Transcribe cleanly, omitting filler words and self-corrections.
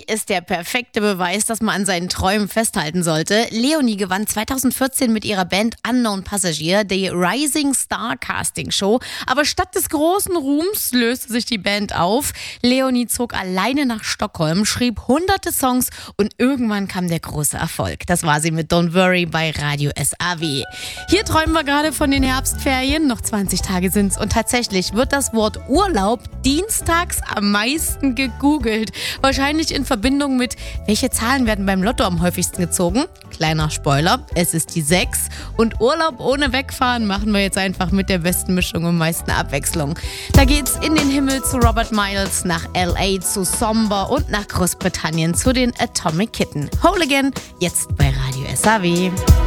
ist der perfekte Beweis, dass man an seinen Träumen festhalten sollte. Leonie gewann 2014 mit ihrer Band Unknown Passenger die Rising Star Casting Show. Aber statt des großen Ruhms löste sich die Band auf. Leonie zog alleine nach Stockholm, schrieb hunderte Songs und irgendwann kam der große Erfolg. Das war sie mit Don't Worry bei Radio SAW. Hier träumen wir gerade von den Herbstferien. Noch 20 Tage sind's und tatsächlich wird das Wort Urlaub dienstags am meisten gegoogelt. Wahrscheinlich in Verbindung mit, welche Zahlen werden beim Lotto am häufigsten gezogen? Kleiner Spoiler, es ist die 6. Und Urlaub ohne Wegfahren machen wir jetzt einfach mit der besten Mischung und meisten Abwechslung. Da geht's in den Himmel zu Robert Miles, nach L.A. zu Somber und nach Großbritannien zu den Atomic Kitten. Whole Again, jetzt bei Radio SAW.